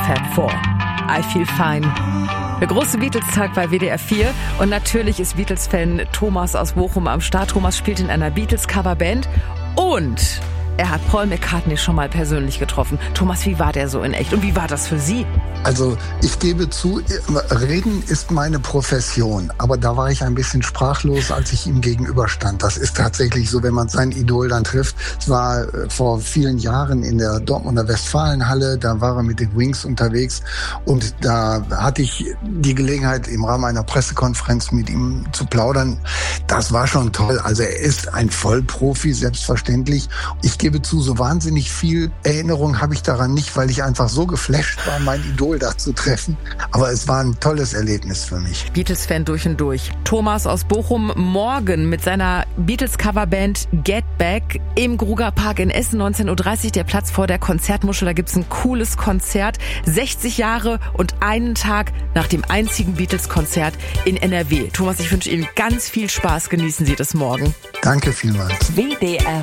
Fab Four. I Feel Fine. Der große Beatles-Tag bei WDR 4 und natürlich ist Beatles-Fan Thomas aus Bochum am Start. Thomas spielt in einer Beatles-Coverband und er hat Paul McCartney schon mal persönlich getroffen. Thomas, wie war der so in echt und wie war das für Sie? Also ich gebe zu, reden ist meine Profession, aber da war ich ein bisschen sprachlos, als ich ihm gegenüberstand. Das ist tatsächlich so, wenn man sein Idol dann trifft. Es war vor vielen Jahren in der Dortmunder Westfalenhalle, da war er mit den Wings unterwegs und da hatte ich die Gelegenheit, im Rahmen einer Pressekonferenz mit ihm zu plaudern. Das war schon toll. Also er ist ein Vollprofi, selbstverständlich. Ich gebe zu, so wahnsinnig viel Erinnerung habe ich daran nicht, weil ich einfach so geflasht war, mein Idol da zu treffen. Aber es war ein tolles Erlebnis für mich. Beatles-Fan durch und durch. Thomas aus Bochum morgen mit seiner Beatles-Coverband Get Back im Grugerpark in Essen, 19.30 Uhr, der Platz vor der Konzertmuschel. Da gibt's ein cooles Konzert. 60 Jahre und einen Tag nach dem einzigen Beatles-Konzert in NRW. Thomas, ich wünsche Ihnen ganz viel Spaß. Genießen Sie das morgen. Danke vielmals. WDR